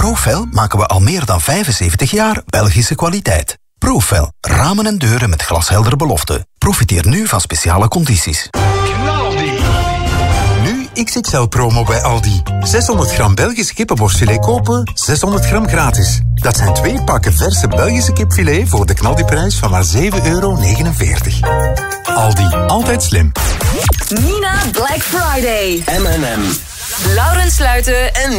Profel maken we al meer dan 75 jaar Belgische kwaliteit. Profel, ramen en deuren met glasheldere beloften. Profiteer nu van speciale condities. Nu XXL-promo bij Aldi. 600 gram Belgisch kippenborstfilet kopen, 600 gram gratis. Dat zijn 2 pakken verse Belgische kipfilet voor de knaldiprijs van maar €7,49. Aldi, altijd slim. Nina Black Friday. M&M. Laurens Sluiten En